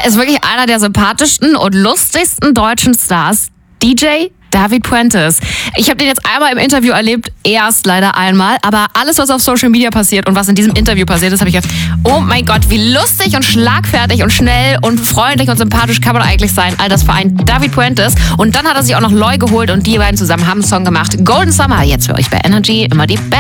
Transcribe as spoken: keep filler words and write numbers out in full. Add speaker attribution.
Speaker 1: Er ist wirklich einer der sympathischsten und lustigsten deutschen Stars. D J David Puentes. Ich habe den jetzt einmal im Interview erlebt, erst leider einmal, aber alles, was auf Social Media passiert und was in diesem Interview passiert ist, habe ich gedacht, oh mein Gott, wie lustig und schlagfertig und schnell und freundlich und sympathisch kann man eigentlich sein. All das vereint David Puentes. Und dann hat er sich auch noch Loy geholt und die beiden zusammen haben einen Song gemacht. Golden Summer, jetzt für euch bei Energy, immer die Best.